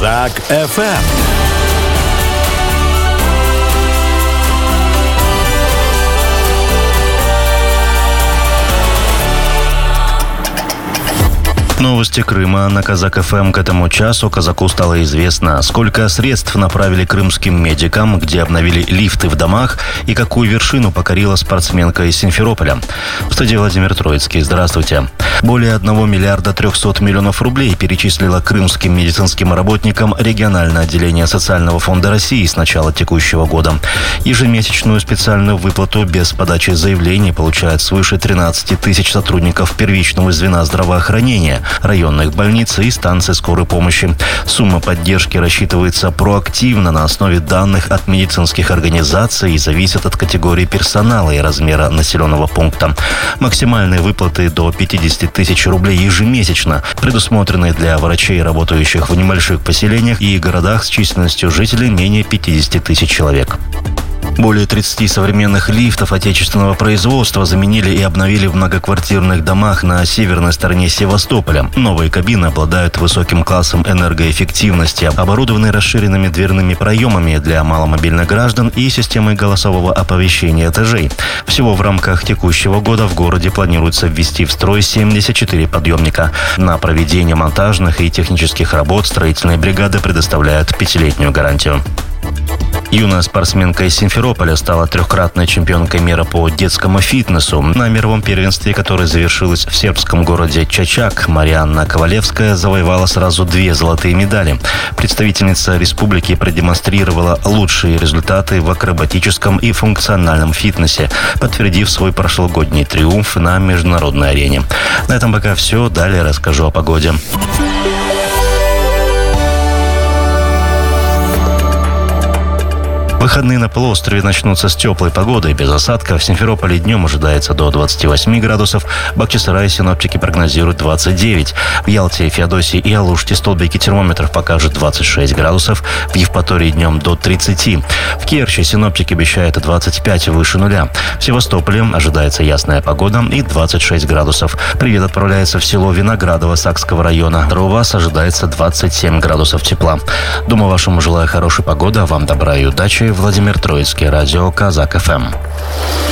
Казак ФМ. Новости Крыма на Казак ФМ. К этому часу казаку стало известно, сколько средств направили крымским медикам, где обновили лифты в домах и какую вершину покорила спортсменка из Симферополя. В студии Владимир Троицкий. Здравствуйте. Более 1 миллиарда 300 миллионов рублей перечислило крымским медицинским работникам региональное отделение Социального фонда России с начала текущего года. Ежемесячную специальную выплату без подачи заявлений получают свыше 13 тысяч сотрудников первичного звена здравоохранения, районных больниц и станций скорой помощи. Сумма поддержки рассчитывается проактивно на основе данных от медицинских организаций и зависит от категории персонала и размера населенного пункта. Максимальные выплаты до 50 тысяч рублей ежемесячно предусмотрены для врачей, работающих в небольших поселениях и городах с численностью жителей менее 50 тысяч человек. Более 30 современных лифтов отечественного производства заменили и обновили в многоквартирных домах на северной стороне Севастополя. Новые кабины обладают высоким классом энергоэффективности, оборудованы расширенными дверными проемами для маломобильных граждан и системой голосового оповещения этажей. Всего в рамках текущего года в городе планируется ввести в строй 74 подъемника. На проведение монтажных и технических работ строительные бригады предоставляют 5-летнюю гарантию. Юная спортсменка из Симферополя стала трехкратной чемпионкой мира по детскому фитнесу. На мировом первенстве, которое завершилось в сербском городе Чачак, Марианна Ковалевская завоевала сразу 2 золотые медали. Представительница республики продемонстрировала лучшие результаты в акробатическом и функциональном фитнесе, подтвердив свой прошлогодний триумф на международной арене. На этом пока все. Далее расскажу о погоде. Выходные на полуострове начнутся с теплой погоды, без осадков. В Симферополе днем ожидается до 28 градусов. В Бахчисарае синоптики прогнозируют 29. В Ялте, Феодосии и Алуште столбики термометров покажут 26 градусов. В Евпатории днем до 30. В Керчи синоптики обещают 25 выше нуля. В Севастополе ожидается ясная погода и 26 градусов. Привет отправляется в село Виноградово Сакского района. У вас ожидается 27 градусов тепла. Думаю, вашему желаю хорошей погоды, а вам добра и удачи. Владимир Троицкий, радио Казак ФМ.